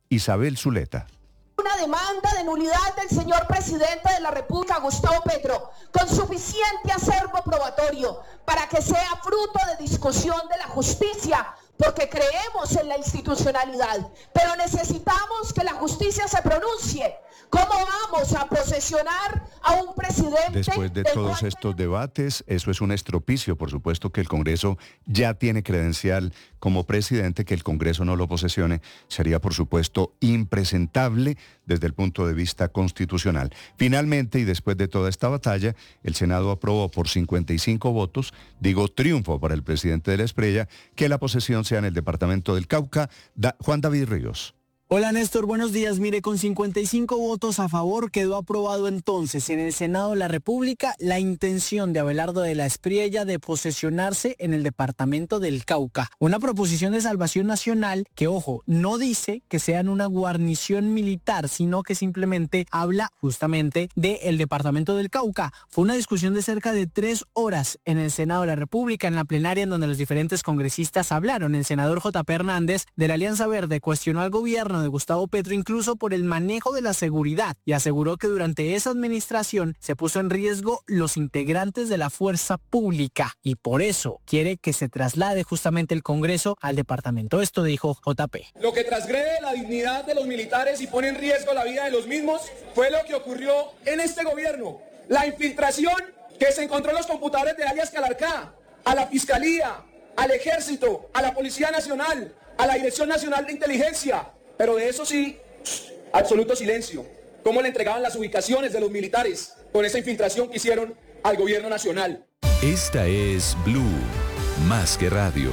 Isabel Zuleta. Una demanda de nulidad del señor presidente de la República, Gustavo Petro, con suficiente acervo probatorio para que sea fruto de discusión de la justicia, porque creemos en la institucionalidad, pero necesitamos que la justicia se pronuncie. ¿Cómo vamos a posesionar a un presidente? Después de todos estos debates, eso es un estropicio, por supuesto que el Congreso ya tiene credencial como presidente, que el Congreso no lo posesione sería por supuesto impresentable desde el punto de vista constitucional. Finalmente, y después de toda esta batalla, el Senado aprobó por cincuenta y cinco votos, digo triunfo para el presidente de la Espriella, que la posesión sea en el departamento del Cauca. Da- Juan David Ríos. Hola Néstor, buenos días. Mire, con cincuenta y cinco votos a favor quedó aprobado entonces en el Senado de la República la intención de Abelardo de la Espriella de posesionarse en el departamento del Cauca. Una proposición de salvación nacional que, ojo, no dice que sean una guarnición militar, sino que simplemente habla justamente del departamento del Cauca. Fue una discusión de cerca de tres horas en el Senado de la República, en la plenaria en donde los diferentes congresistas hablaron. El senador J P Hernández de la Alianza Verde cuestionó al gobierno de Gustavo Petro incluso por el manejo de la seguridad y aseguró que durante esa administración se puso en riesgo los integrantes de la fuerza pública y por eso quiere que se traslade justamente el Congreso al departamento. Esto dijo J P. Lo que transgrede la dignidad de los militares y pone en riesgo la vida de los mismos fue lo que ocurrió en este gobierno. La infiltración que se encontró en los computadores de alias Calarcá, a la Fiscalía, al Ejército, a la Policía Nacional, a la Dirección Nacional de Inteligencia. Pero de eso sí, absoluto silencio. ¿Cómo le entregaban las ubicaciones de los militares con esa infiltración que hicieron al gobierno nacional? Esta es Blue, más que radio.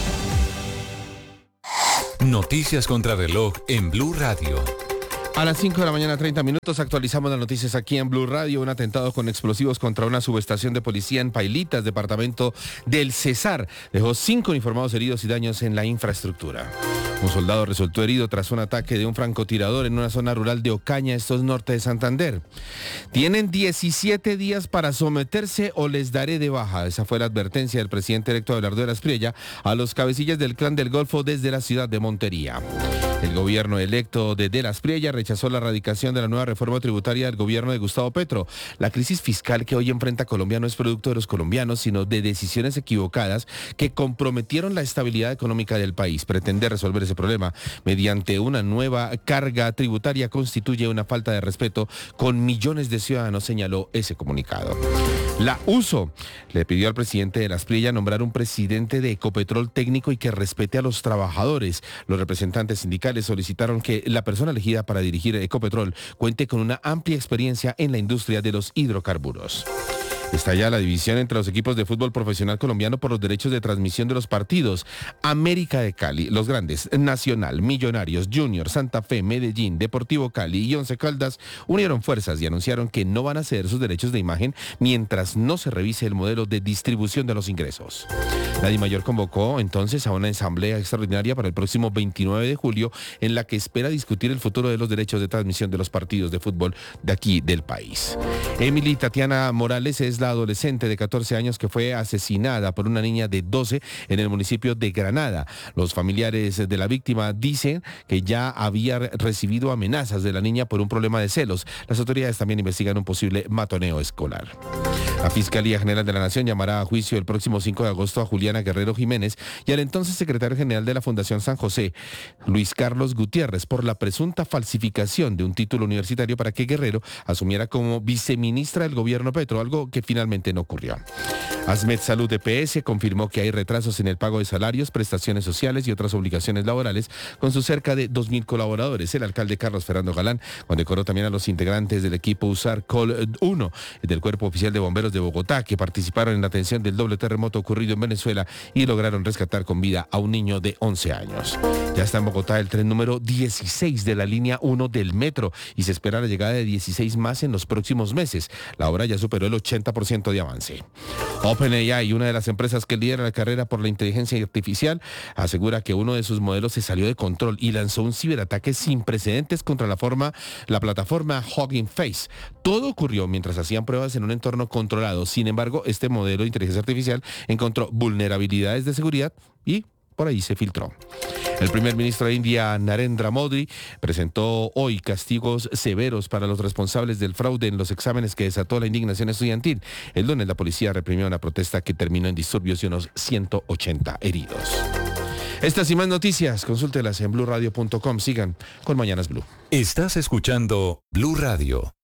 Noticias contra reloj en Blue Radio. A las cinco de la mañana, treinta minutos, actualizamos las noticias aquí en Blue Radio. Un atentado con explosivos contra una subestación de policía en Pailitas, departamento del Cesar, dejó cinco uniformados heridos y daños en la infraestructura. Un soldado resultó herido tras un ataque de un francotirador en una zona rural de Ocaña, esto es norte de Santander. Tienen diecisiete días para someterse o les daré de baja. Esa fue la advertencia del presidente electo Abelardo de la Espriella a los cabecillas del Clan del Golfo desde la ciudad de Montería. El gobierno electo de De la Espriella rechazó la radicación de la nueva reforma tributaria del gobierno de Gustavo Petro. La crisis fiscal que hoy enfrenta Colombia no es producto de los colombianos, sino de decisiones equivocadas que comprometieron la estabilidad económica del país. Pretender resolver ese problema mediante una nueva carga tributaria constituye una falta de respeto con millones de ciudadanos, señaló ese comunicado. La U S O le pidió al presidente de la Espriella nombrar un presidente de Ecopetrol técnico y que respete a los trabajadores. Los representantes sindicales solicitaron que la persona elegida para dirigir Ecopetrol cuente con una amplia experiencia en la industria de los hidrocarburos. Está ya la división entre los equipos de fútbol profesional colombiano por los derechos de transmisión de los partidos. América de Cali, los grandes, Nacional, Millonarios, Junior, Santa Fe, Medellín, Deportivo Cali y Once Caldas unieron fuerzas y anunciaron que no van a ceder sus derechos de imagen mientras no se revise el modelo de distribución de los ingresos. La DIMAYOR convocó entonces a una asamblea extraordinaria para el próximo veintinueve de julio en la que espera discutir el futuro de los derechos de transmisión de los partidos de fútbol de aquí del país. Emily Tatiana Morales es la adolescente de catorce años que fue asesinada por una niña de doce en el municipio de Granada. Los familiares de la víctima dicen que ya había recibido amenazas de la niña por un problema de celos. Las autoridades también investigan un posible matoneo escolar. La Fiscalía General de la Nación llamará a juicio el próximo cinco de agosto a Juliana Guerrero Jiménez y al entonces secretario general de la Fundación San José, Luis Carlos Gutiérrez, por la presunta falsificación de un título universitario para que Guerrero asumiera como viceministra del gobierno Petro, algo que finalmente no ocurrió. Asmed Salud E P S confirmó que hay retrasos en el pago de salarios, prestaciones sociales y otras obligaciones laborales con sus cerca de dos mil colaboradores. El alcalde Carlos Fernando Galán condecoró también a los integrantes del equipo USAR Col uno del Cuerpo Oficial de Bomberos de Bogotá que participaron en la atención del doble terremoto ocurrido en Venezuela y lograron rescatar con vida a un niño de once años. Ya está en Bogotá el tren número dieciséis de la línea uno del metro y se espera la llegada de dieciséis más en los próximos meses. La obra ya superó el ochenta por ciento de avance. OpenAI, una de las empresas que lidera la carrera por la inteligencia artificial, asegura que uno de sus modelos se salió de control y lanzó un ciberataque sin precedentes contra la, forma, la plataforma Hugging Face. Todo ocurrió mientras hacían pruebas en un entorno controlado. Sin embargo, este modelo de inteligencia artificial encontró vulnerabilidades de seguridad y por ahí se filtró. El primer ministro de India, Narendra Modi, presentó hoy castigos severos para los responsables del fraude en los exámenes que desató la indignación estudiantil. El lunes la policía reprimió una protesta que terminó en disturbios y unos ciento ochenta heridos. Estas y más noticias, consúltelas en blue radio punto com. Sigan con Mañanas Blue. Estás escuchando Blue Radio.